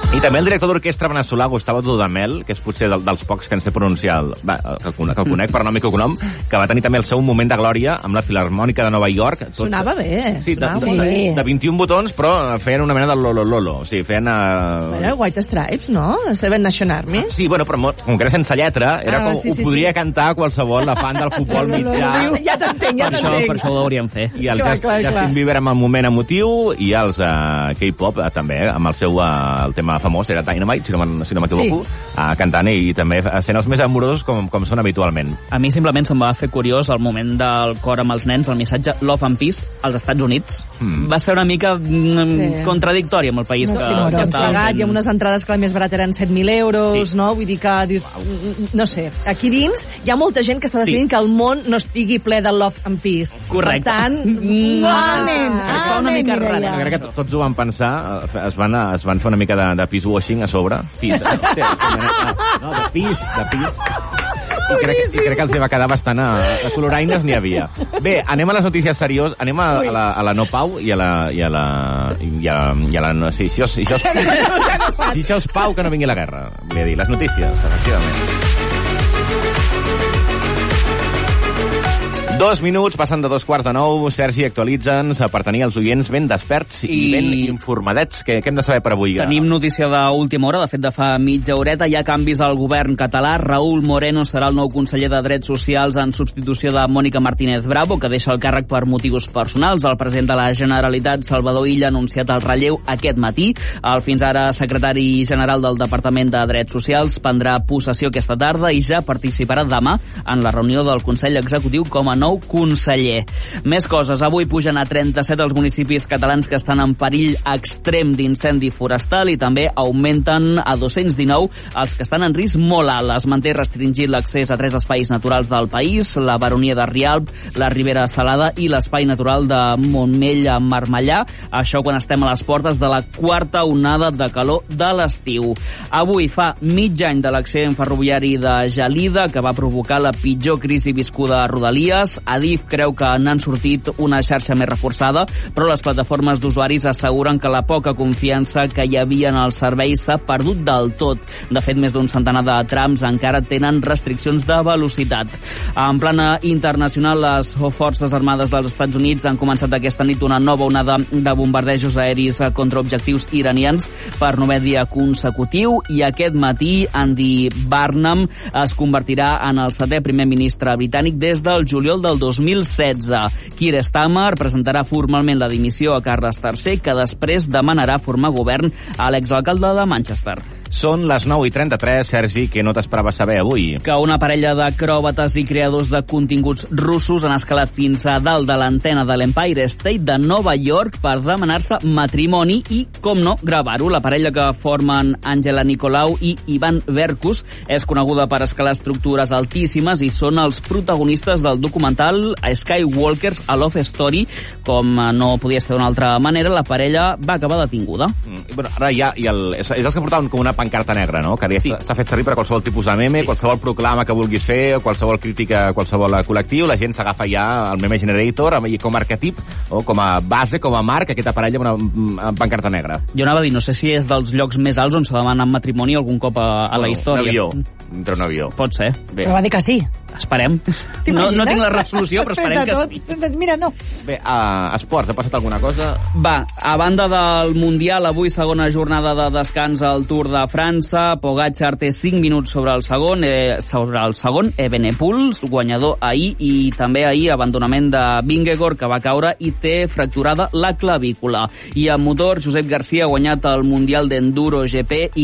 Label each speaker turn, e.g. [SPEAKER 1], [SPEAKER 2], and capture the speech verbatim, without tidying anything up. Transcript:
[SPEAKER 1] I també el director d'orquestra veneçolà Gustavo Dudamel, que és potser del, dels pocs que en sé pronunciar, el, va, que, el, que el conec per nom i cognom, que va tenir també el seu moment de glòria amb la Filarmònica de Nova York. Tot,
[SPEAKER 2] sonava bé.
[SPEAKER 1] Sí,
[SPEAKER 2] sonava
[SPEAKER 1] de, de, de vint-i-un botons, però feien una mena de lolo-lolo. O sigui, feien... Uh...
[SPEAKER 2] Era White Stripes, no? Seven Nation Army.
[SPEAKER 1] Sí, bueno, però com que era sense lletra, era
[SPEAKER 2] ah,
[SPEAKER 1] com,
[SPEAKER 2] sí, sí,
[SPEAKER 1] ho podria
[SPEAKER 2] sí.
[SPEAKER 1] cantar qualsevol la fan del futbol mitjà.
[SPEAKER 2] Ja t'entenc, ja
[SPEAKER 3] per, això, per això ho hauríem fet.
[SPEAKER 1] I el
[SPEAKER 2] clar,
[SPEAKER 1] Just,
[SPEAKER 2] clar,
[SPEAKER 1] Justin
[SPEAKER 2] clar.
[SPEAKER 1] Bieber amb el moment emotiu i els uh, K-pop uh, també, amb el seu uh, el tema famós, era Dynamite, si no si no m'equivoco, sí. uh, cantant i, i també sent els més amorosos com, com són habitualment.
[SPEAKER 3] A mi simplement se'm va fer curiós el moment del cor amb els nens, el missatge Love and Peace als Estats Units. Mm. Va ser una mica mm, sí. contradictori amb el país
[SPEAKER 2] no,
[SPEAKER 3] que,
[SPEAKER 2] sí, no,
[SPEAKER 3] que estava
[SPEAKER 2] pagat,
[SPEAKER 3] fent.
[SPEAKER 2] I amb unes entrades que la més barata eren set mil euros, sí. no? Vull dir que, dius, no sé, aquí dins hi ha molta gent que està decidint sí. que el món no estigui ple de Love and Peace.
[SPEAKER 3] Correcte.
[SPEAKER 2] Per tant,
[SPEAKER 3] mm,
[SPEAKER 2] amen,
[SPEAKER 3] es fa una mica rara.
[SPEAKER 1] Jo crec que tots ho van pensar, es van, es van fer una mica de, de peace washing a sobre. Peace, no, de pis, de pis. I crec, I crec que els va quedar bastant a, a coloraines n'hi havia. Bé, anem a les notícies serioses, anem a, a, la, a la no pau i a la... I a la, i a, i a la no, sí, si això, si això, si això és pau, que no vingui la guerra. Volia dir, les notícies, efectivament. Dos minuts, passen de dos quarts de nou. Sergi, actualitza'ns per tenir els oients ben desperts i, I... ben informadets. Què, què hem de saber per avui?
[SPEAKER 3] Tenim notícia d'última hora, de fet de fa mitja horeta. Hi ha canvis al govern català. Raúl Moreno serà el nou conseller de Drets Socials en substitució de Mònica Martínez Bravo, que deixa el càrrec per motius personals. El president de la Generalitat, Salvador Illa, ha anunciat el relleu aquest matí. El fins ara secretari general del Departament de Drets Socials prendrà possessió aquesta tarda i ja participarà demà en la reunió del Consell Executiu com a nou conseller. Més coses. Avui pugen a trenta-set els municipis catalans que estan en perill extrem d'incendi forestal i també augmenten a dos-cents dinou els que estan en risc molt alt. Es manté restringit l'accés a tres espais naturals del país, la Baronia de Rialb, la Ribera Salada i l'espai natural de Montmell a Marmellà. Això quan estem a les portes de la quarta onada de calor de l'estiu. Avui fa mig any de l'accident ferroviari de Gelida, que va provocar la pitjor crisi viscuda a Rodalies. Adif creu que n'han sortit una xarxa més reforçada, però les plataformes d'usuaris asseguren que la poca confiança que hi havia en el servei s'ha perdut del tot. De fet, més d'un centenar de trams encara tenen restriccions de velocitat. En plana internacional, les Forces Armades dels Estats Units han començat aquesta nit una nova onada de bombardejos aeris contra objectius iranians per novè dia consecutiu, i aquest matí Andy Burnham es convertirà en el setè primer ministre britànic des del juliol del dos mil setze. Keir Starmer presentarà formalment la dimissió a Carles tercer, que després demanarà formar govern a l'exalcalde de Manchester.
[SPEAKER 1] Són les nou i trenta-tres, Sergi, que no t'esperava saber avui.
[SPEAKER 3] Que una parella d'acròbates i creadors de continguts russos han escalat fins a dalt de l'antena de l'Empire State de Nova York per demanar-se matrimoni i, com no, gravar-ho. La parella que formen Angela Nicolau i Ivan Verkus és coneguda per escalar estructures altíssimes i són els protagonistes del documental Skywalkers, a Love Story. Com no podia ser d'una altra manera, la parella va acabar detinguda.
[SPEAKER 1] Mm, bueno, ara ja, i el, és, és els que portaven com una pancarta negra, no? Que sí. està, està fet servir per a qualsevol tipus de meme, sí. qualsevol proclama que vulguis fer, qualsevol crítica, qualsevol col·lectiu, la gent s'agafa ja al meme generator i com a arquetip, o com a base, com a marc, aquesta parella amb una amb pancarta negra.
[SPEAKER 3] Jo anava a dir, no sé si és dels llocs més alts on s'ha demanat matrimoni algun cop a, a la història.
[SPEAKER 1] Un avió, entre un avió.
[SPEAKER 3] Pot ser.
[SPEAKER 2] Bé. Però va dir que sí.
[SPEAKER 3] Esperem. No, no tinc la resolució, però esperem que sí.
[SPEAKER 2] Doncs mira, no.
[SPEAKER 1] Bé, a esports, ha passat alguna cosa?
[SPEAKER 3] Va, a banda del Mundial, avui segona jornada de descans al Tour de França. Pogačar té cinc minuts sobre el segon, eh, sobre el segon, Evenepoel, guanyador ahir, i també ahir abandonament de Vingegaard, que va caure i té fracturada la clavícula. I en motor, Josep García ha guanyat el Mundial d'Enduro G P i